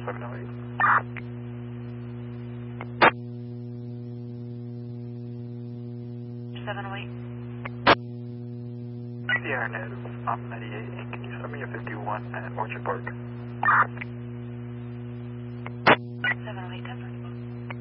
708. 708. Sierra Native, I'm 98, and can you send me a 51 at Orchard Park? 708 Denver.